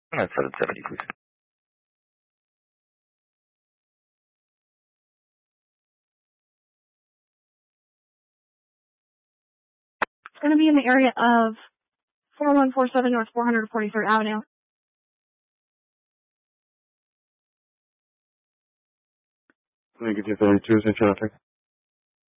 That's 770, please. It's going to be in the area of 4147 North 443rd Avenue. Negative 32 is in traffic.